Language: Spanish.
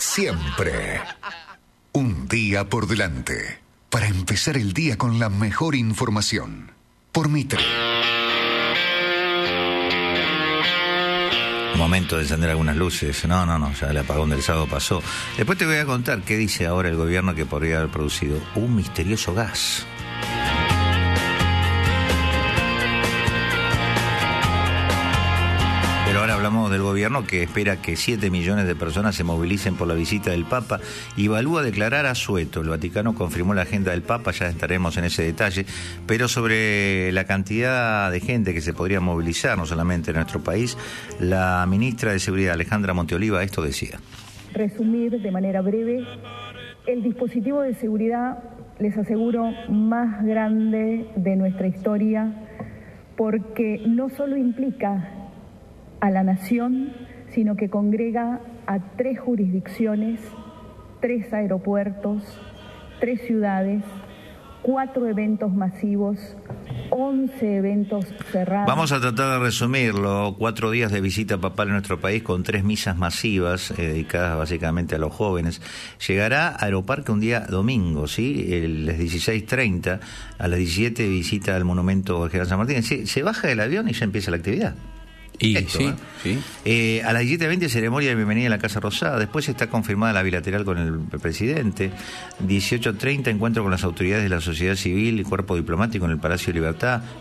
siempre. Un día por delante, para empezar el día con la mejor información. Por Mitre. Momento de encender algunas luces. No, ya el apagón del sábado pasó. Después te voy a contar qué dice ahora el gobierno que podría haber producido un misterioso gas. Pero ahora hablamos del gobierno que espera que 7 millones de personas se movilicen por la visita del Papa y evalúa declarar asueto. El Vaticano confirmó la agenda del Papa, ya estaremos en ese detalle, pero sobre la cantidad de gente que se podría movilizar, no solamente en nuestro país, la ministra de Seguridad, Alejandra Monteoliva, esto decía. Resumir de manera breve, el dispositivo de seguridad, les aseguro, más grande de nuestra historia, porque no solo implica a la nación, sino que congrega a 3 jurisdicciones, 3 aeropuertos, 3 ciudades, 4 eventos masivos, 11 eventos cerrados. Vamos a tratar de resumirlo. 4 días de visita papal en nuestro país con 3 misas masivas dedicadas básicamente a los jóvenes. Llegará a Aeroparque un día domingo, ¿sí? Las 16:30, a las 17 visita al monumento General San Martín. Se baja del avión y ya empieza la actividad. Y Esto, sí. A las 17:20 ceremonia de bienvenida en la Casa Rosada. Después está confirmada la bilateral con el presidente. 18:30 encuentro con las autoridades de la sociedad civil y cuerpo diplomático en el Palacio de Libertad.